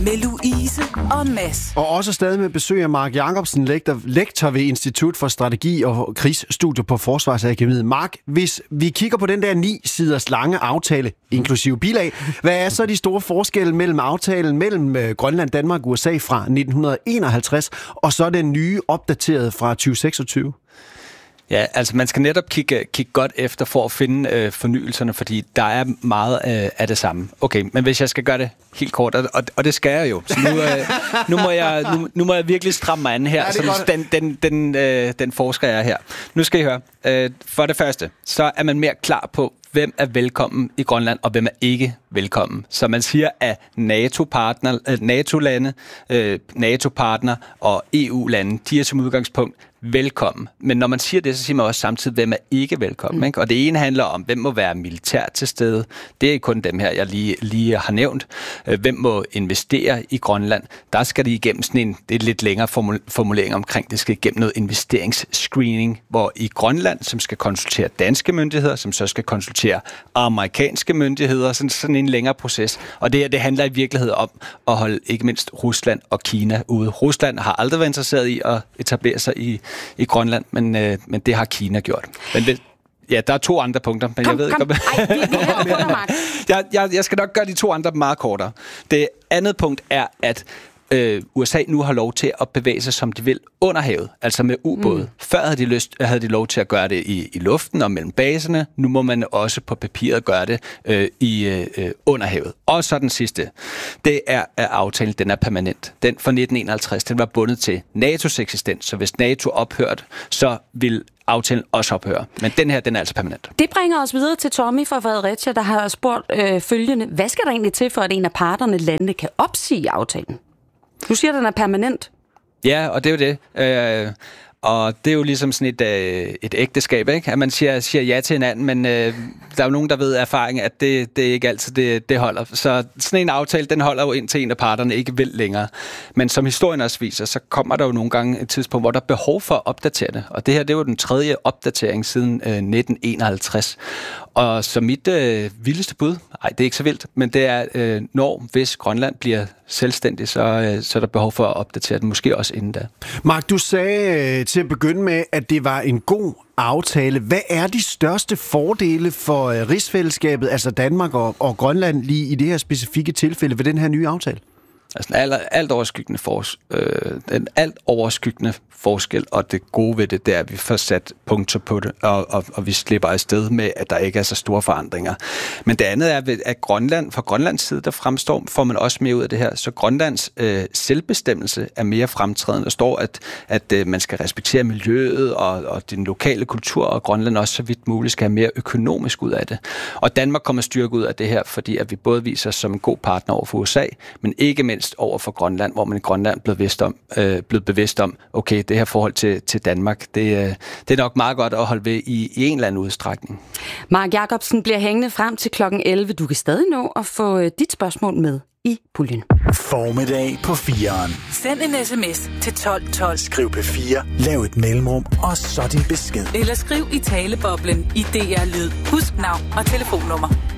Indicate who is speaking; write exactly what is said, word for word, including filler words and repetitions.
Speaker 1: med Louise og Mads.
Speaker 2: Og også stadig med besøg af Mark Jacobsen, lektor, lektor ved Institut for Strategi og Krigsstudier på Forsvarsakademiet. Mark, hvis vi kigger på den der ni siders lange aftale, inklusive bilag, hvad er så de store forskelle mellem aftalen mellem Grønland, Danmark og U S A fra nitten enoghalvtreds og så den nye opdaterede fra tyve seksogtyve?
Speaker 3: Ja, altså man skal netop kigge, kigge godt efter for at finde øh, fornyelserne, fordi der er meget øh, af det samme. Okay, men hvis jeg skal gøre det helt kort, og, og det skal jeg jo, så nu, øh, nu, må, jeg, nu, nu må jeg virkelig stramme mig an her, ja, så den, den, den, øh, den forsker jeg her. Nu skal I høre. Øh, for det første, så er man mere klar på, hvem er velkommen i Grønland, og hvem er ikke velkommen. Så man siger, at NATO-partner, NATO-lande, øh, NATO-partner og E U-lande, de er som udgangspunkt velkommen. Men når man siger det, så siger man også samtidig, hvem er ikke velkommen. Mm. Ikke? Og det ene handler om, hvem må være militær til stede. Det er kun dem her, jeg lige, lige har nævnt. Hvem må investere i Grønland? Der skal det igennem sådan en, det er lidt længere formulering omkring, det skal igennem noget investeringsscreening, hvor i Grønland, som skal konsultere danske myndigheder, som så skal konsultere amerikanske myndigheder, sådan, sådan en længere proces. Og det her, det handler i virkeligheden om at holde ikke mindst Rusland og Kina ude. Rusland har aldrig været interesseret i at etablere sig i i Grønland, men, øh, men det har Kina gjort. Men det, ja, der er to andre punkter, men kom, jeg ved
Speaker 4: kom.
Speaker 3: ikke om...
Speaker 4: Ej, vi, vi hører på dig, Mark.
Speaker 3: jeg, jeg, jeg skal nok gøre de to andre meget kortere. Det andet punkt er, at øh, U S A nu har lov til at bevæge sig, som de vil, under havet, altså med ubåde. Mm. Før havde de, lyst, havde de lov til at gøre det i, i luften og mellem baserne. Nu må man også på papiret gøre det øh, i øh, under havet. Og så den sidste. Det er, at aftalen, den er permanent. Den fra nitten enoghalvtreds, den var bundet til NATO's eksistens. Så hvis NATO ophørte, så vil aftalen også ophøre. Men den her, den er altså permanent.
Speaker 4: Det bringer os videre til Tommy fra Fredericia, der har spurgt øh, følgende. Hvad skal der egentlig til, for at en af parterne, landene, kan opsige aftalen? Du siger, at den er permanent.
Speaker 3: Ja, og det er jo det. Øh, og det er jo ligesom sådan et, øh, et ægteskab, ikke? At man siger, siger ja til hinanden, men øh, der er jo nogen, der ved af erfaring, at det, det ikke altid det, det holder. Så sådan en aftale, den holder jo indtil en af parterne ikke vil længere. Men som historien også viser, så kommer der jo nogle gange et tidspunkt, hvor der er behov for at opdatere det. Og det her, det er jo den tredje opdatering siden øh, nitten enoghalvtreds. Og så mit øh, vildeste bud, nej, det er ikke så vildt, men det er, øh, når hvis Grønland bliver selvstændig, så, øh, så er der behov for at opdatere den, måske også inden da.
Speaker 2: Mark, du sagde øh, til at begynde med, at det var en god aftale. Hvad er de største fordele for øh, rigsfællesskabet, altså Danmark og, og Grønland, lige i det her specifikke tilfælde ved den her nye aftale?
Speaker 3: Altså alt, alt overskyggende fors, øh, den alt overskyggende forskel, og det gode ved det, det er, at vi får sat punkter på det, og, og, og vi slipper afsted med, at der ikke er så store forandringer. Men det andet er, at Grønland, fra Grønlands side, der fremstår, får man også mere ud af det her. Så Grønlands øh, selvbestemmelse er mere fremtrædende. Der står, at, at øh, man skal respektere miljøet og, og den lokale kultur, og Grønland også så vidt muligt skal have mere økonomisk ud af det. Og Danmark kommer styrke ud af det her, fordi at vi både viser os som en god partner over for U S A, men ikke mindst over for Grønland, hvor man i Grønland er blevet bevidst om, øh, blevet bevidst om okay, det her forhold til, til Danmark, det, øh, det er nok meget godt at holde ved i, i en eller anden udstrækning.
Speaker 4: Mark Jacobsen bliver hængende frem til klokken elleve. Du kan stadig nå at få øh, dit spørgsmål med i puljen.
Speaker 5: Formiddag på fireren.
Speaker 1: Send en sms til tolv tolv.
Speaker 5: Skriv P fire, lav et mellemrum, og så din besked.
Speaker 1: Eller skriv i taleboblen i D R Lyd. Husk navn og telefonnummer.